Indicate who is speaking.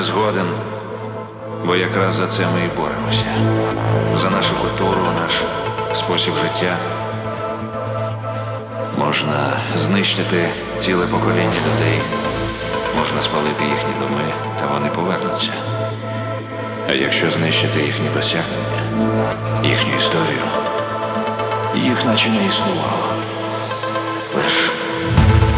Speaker 1: згоден, бо якраз за це ми і боремося. За нашу культуру, наш спосіб життя. Можна знищити ціле покоління людей, можна спалити їхні доми, та вони повернуться. А якщо знищити їхні досягнення, їхню історію, їх наче не існувало. Лиш